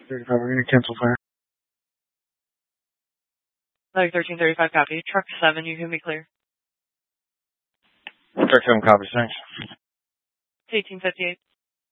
35, we're going to cancel fire. Flag 1335 copy. Truck 7, you can be clear. Truck 7 copies, thanks. 1858.